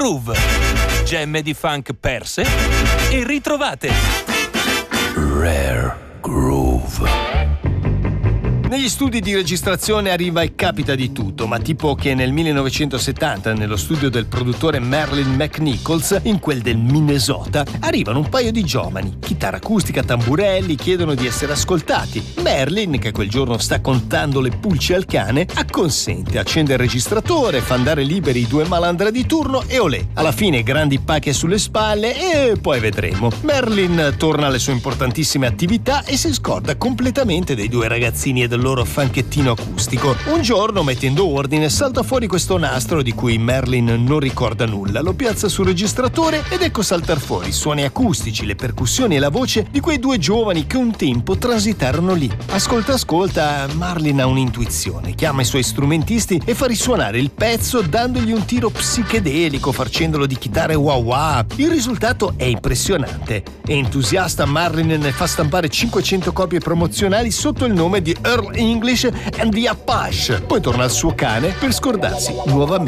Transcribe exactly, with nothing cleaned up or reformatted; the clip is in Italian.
groove. Gemme di funk perse e ritrovate. Rare Groove. Negli studi di registrazione arriva e capita di tutto, ma tipo che nel millenovecentosettanta, nello studio del produttore Merlin McNichols, in quel del Minnesota, arrivano un paio di giovani, chitarra acustica, tamburelli, chiedono di essere ascoltati. Merlin, che quel giorno sta contando le pulci al cane, acconsente, accende il registratore, fa andare liberi i due malandra di turno e olè. Alla fine grandi pacche sulle spalle e poi vedremo. Merlin torna alle sue importantissime attività e si scorda completamente dei due ragazzini e del loro fanchettino acustico. Un giorno, mettendo ordine, salta fuori questo nastro di cui Merlin non ricorda nulla, lo piazza sul registratore ed ecco saltar fuori i suoni acustici, le percussioni e la voce di quei due giovani che un tempo transitarono lì. Ascolta ascolta, Merlin ha un'intuizione, chiama i suoi strumentisti e fa risuonare il pezzo dandogli un tiro psichedelico, facendolo di chitarre wah wah. Il risultato è impressionante. Entusiasta, Merlin ne fa stampare cinquecento copie promozionali sotto il nome di Earl English and the Apache. Poi torna al suo cane per scordarsi nuovamente.